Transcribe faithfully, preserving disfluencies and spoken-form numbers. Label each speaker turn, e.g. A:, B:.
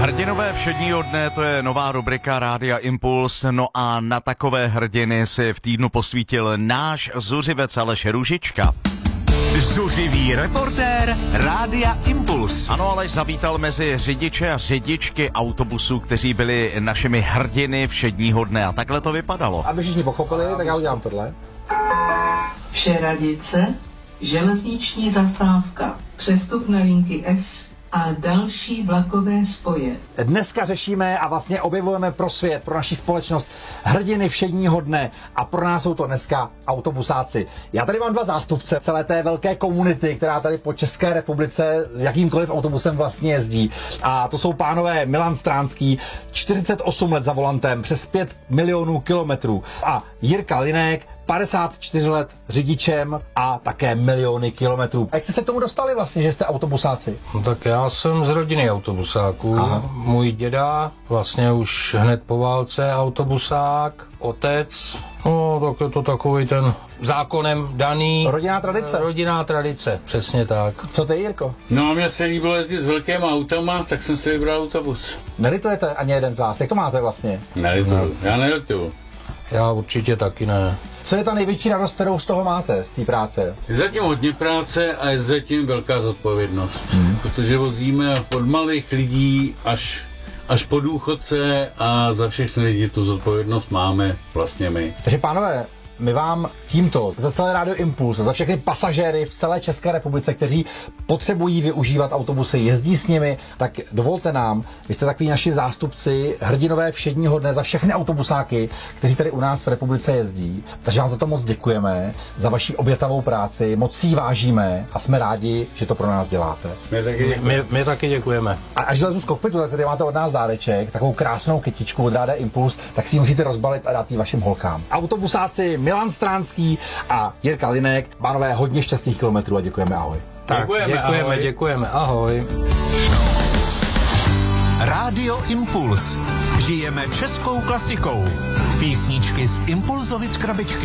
A: Hrdinové všedního dne, to je nová rubrika Rádia Impuls, no a na takové hrdiny si v týdnu posvítil náš zuřivec Aleš Růžička.
B: Zuřivý reportér Rádia Impuls.
A: Ano, Aleš zavítal mezi řidiče a řidičky autobusů, kteří byli našimi hrdiny všedního dne a takhle to vypadalo.
C: Aby všichni pochopili, tak já udělám tohle.
D: Všeradice, železniční zastávka, přestup na linky S a další vlakové spoje.
C: Dneska řešíme a vlastně objevujeme pro svět, pro naši společnost hrdiny všedního dne a pro nás jsou to dneska autobusáci. Já tady mám dva zástupce celé té velké komunity, která tady po České republice s jakýmkoliv autobusem vlastně jezdí. A to jsou pánové Milan Stránský, čtyřicet osm let za volantem, přes pět milionů kilometrů, a Jirka Linek, padesát čtyři let řidičem a také miliony kilometrů. Jak jste se k tomu dostali vlastně, že jste autobusáci?
E: No tak já jsem z rodiny autobusáků. Aha. Můj děda vlastně už hned po válce autobusák, otec, no tak je to takový ten zákonem daný.
C: Rodinná tradice.
E: Rodinná tradice, přesně tak.
C: Co ty, Jirko?
F: No, mě se líbilo jezdit s velkýma autama, tak jsem si vybral autobus.
C: Nelitujete ani jeden z vás? Jak to máte vlastně?
F: Nelituju, no. Já nelituju.
E: Já určitě taky ne.
C: Co je ta největší radost, kterou z toho máte, z té práce?
F: Je zatím hodně práce a je zatím velká zodpovědnost. Hmm. Protože vozíme od malých lidí až, až po důchodce a za všechny lidi tu zodpovědnost máme vlastně my.
C: Takže pánové, my vám tímto za celé Rádio Impuls, za všechny pasažéry v celé České republice, kteří potřebují využívat autobusy, jezdí s nimi, tak dovolte nám, vy jste takový naši zástupci, hrdinové všedního dne za všechny autobusáky, kteří tady u nás v republice jezdí. Takže vám za to moc děkujeme, za vaši obětavou práci, moc si ji vážíme a jsme rádi, že to pro nás děláte.
F: My taky děkujeme.
E: My, my taky děkujeme.
C: A až zlezu z kokpitu, tak tady máte od nás dáreček, takovou krásnou kytičku od Rádia Impuls, tak si ji musíte rozbalit a dát ji vašim holkám. Autobusáci Milan Stránský a Jirka Linek, pánové, hodně šťastných kilometrů a děkujeme, ahoj.
E: Tak,
F: děkujeme,
E: děkujeme,
F: ahoj.
E: děkujeme, ahoj.
B: Rádio Impuls. Žijeme českou klasikou. Písničky z Impulzovic krabičky.